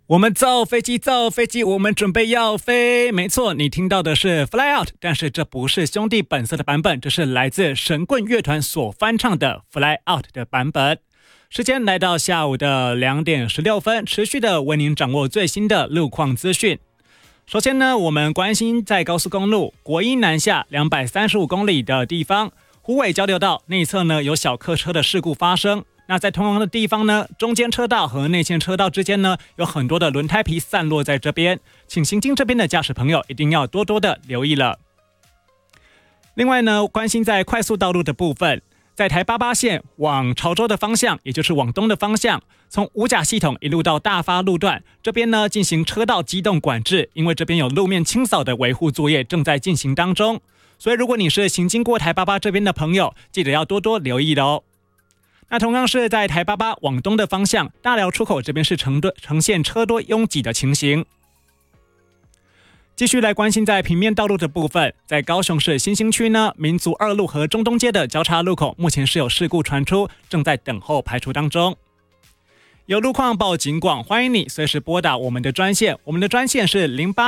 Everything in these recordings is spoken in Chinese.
我们造飞机，造飞机，我们准备要飞。没错，你听到的是 Fly Out， 但是这不是兄弟本色的版本，这是来自神棍乐团所翻唱的 Fly Out 的版本。时间来到下午的2点16分，持续的为您掌握最新的路况资讯。首先呢，我们关心在高速公路国一南下235公里的地方，虎尾交流道内侧呢有小客车的事故发生。那在同样的地方呢，中间车道和内线车道之间呢，有很多的轮胎皮散落在这边，请行经这边的驾驶朋友一定要多多的留意了。另外呢，关心在快速道路的部分，在台88线往潮州的方向，也就是往东的方向，从五甲系统一路到大发路段这边呢，进行车道机动管制，因为这边有路面清扫的维护作业正在进行当中，所以如果你是行经过台88这边的朋友，记得要多多留意的哦。那同样是在台88往东的方向，大寮出口这边是呈现车多拥挤的情形。继续来关心在平面道路的部分，在高雄市新兴区呢，民族2路和中东街的交叉路口目前是有事故传出，正在等候排除当中。有路况报警广，欢迎你随时拨打我们的专线，我们的专线是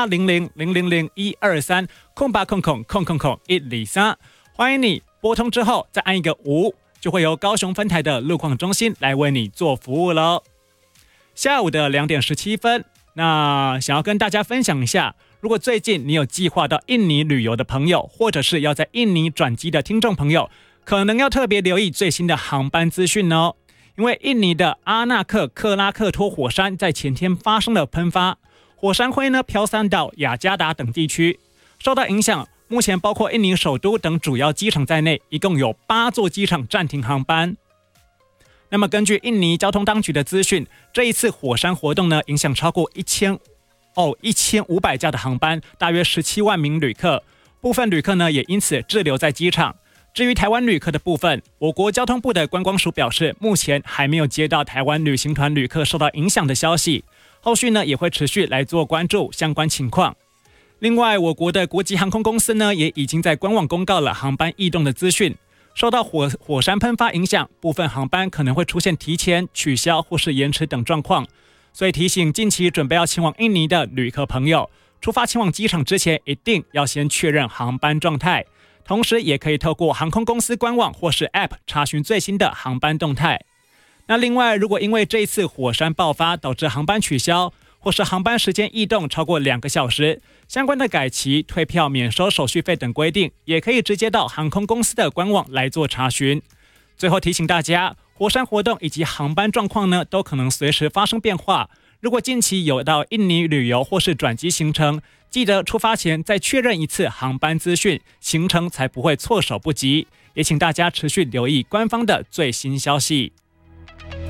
0800000123，0800000123，欢迎你拨通之后再按一个5。就会由高雄分台的路况中心来为你做服务了。下午的2点17分，那想要跟大家分享一下，如果最近你有计划到印尼旅游的朋友，或者是要在印尼转机的听众朋友，可能要特别留意最新的航班资讯哦。因为印尼的阿纳克克拉克托火山在前天发生了喷发，火山灰呢飘散到雅加达等地区，受到影响。目前包括印尼首都等主要机场在内，一共有8座机场暂停航班。那么根据印尼交通当局的资讯，这一次火山活动呢，影响超过1500架的航班，大约17万名旅客，部分旅客呢也因此滞留在机场。至于台湾旅客的部分，我国交通部的观光署表示，目前还没有接到台湾旅行团旅客受到影响的消息，后续呢也会持续来做关注相关情况。另外，我国的国际航空公司呢，也已经在官网公告了航班异动的资讯。受到火山喷发影响，部分航班可能会出现提前、取消或是延迟等状况，所以提醒近期准备要前往印尼的旅客朋友，出发前往机场之前，一定要先确认航班状态，同时也可以透过航空公司官网或是 App 查询最新的航班动态。那另外，如果因为这一次火山爆发导致航班取消，或是航班时间异动超过2个小时，相关的改期、退票、免收手续费等规定，也可以直接到航空公司的官网来做查询。最后提醒大家，火山活动以及航班状况呢，都可能随时发生变化。如果近期有到印尼旅游或是转机行程，记得出发前再确认一次航班资讯，行程才不会措手不及。也请大家持续留意官方的最新消息。